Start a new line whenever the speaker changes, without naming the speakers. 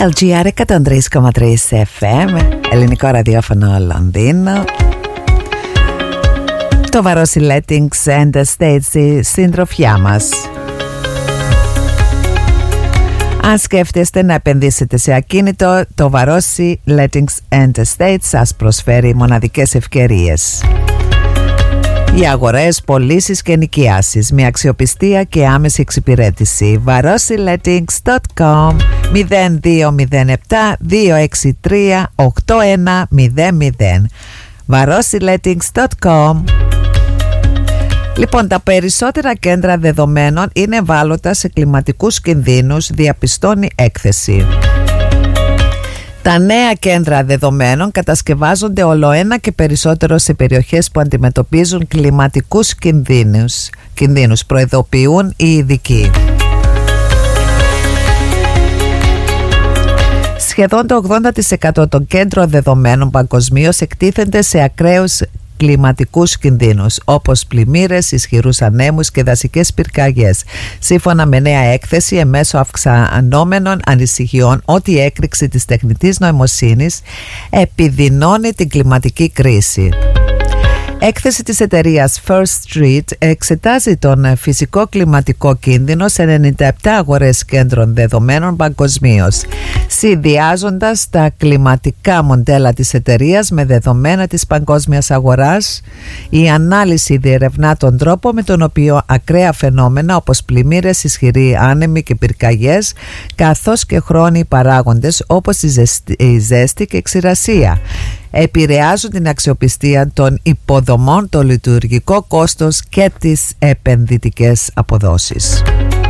LGR 103,3 FM, ελληνικό ραδιόφωνο Λονδίνο. Το Βαρόσι Lettings and Estates στη συντροφιά μας. Αν σκέφτεστε να επενδύσετε σε ακίνητο, το Βαρόσι Lettings and Estates σας προσφέρει μοναδικές ευκαιρίες για αγορές, πωλήσεις και νοικιάσεις με αξιοπιστία και άμεση εξυπηρέτηση. VarosiLettings.com 0207-263-8100. VarosiLettings.com. Λοιπόν, τα περισσότερα κέντρα δεδομένων είναι ευάλωτα σε κλιματικούς κινδύνους, διαπιστώνει έκθεση. Τα νέα κέντρα δεδομένων κατασκευάζονται ολοένα και περισσότερο σε περιοχές που αντιμετωπίζουν κλιματικούς κινδύνους, προειδοποιούν οι ειδικοί. Σχεδόν το 80% των κέντρων δεδομένων παγκοσμίως εκτίθενται σε ακραίους κλιματικούς κινδύνους, όπως πλημμύρες, ισχυρούς ανέμους και δασικές πυρκαγιές. Σύμφωνα με νέα έκθεση, εμέσω αυξανόμενων ανησυχιών ότι η έκρηξη της τεχνητής νοημοσύνης επιδεινώνει την κλιματική κρίση. Έκθεση της εταιρείας First Street εξετάζει τον φυσικό κλιματικό κίνδυνο σε 97 αγορές κέντρων δεδομένων παγκοσμίως, συνδυάζοντας τα κλιματικά μοντέλα της εταιρείας με δεδομένα της παγκόσμιας αγοράς. Η ανάλυση διερευνά τον τρόπο με τον οποίο ακραία φαινόμενα όπως πλημμύρες, ισχυροί άνεμοι και πυρκαγιές, καθώς και χρόνιοι παράγοντες όπως η ζέστη και η ξηρασία, επηρεάζουν την αξιοπιστία των υποδομών, το λειτουργικό κόστος και τις επενδυτικές αποδόσεις.